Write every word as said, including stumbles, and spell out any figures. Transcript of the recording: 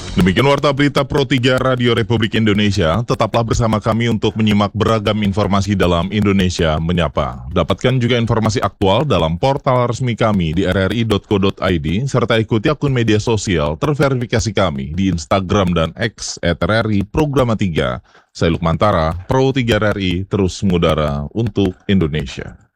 Demikian warta berita Pro tiga Radio Republik Indonesia. Tetaplah bersama kami untuk menyimak beragam informasi dalam Indonesia Menyapa. Dapatkan juga informasi aktual dalam portal resmi kami di r r i dot co dot i d, serta ikuti akun media sosial terverifikasi kami di Instagram dan X at r r i Programa tiga. Saya Lukmantara, Pro tiga R R I, terus mengudara untuk Indonesia.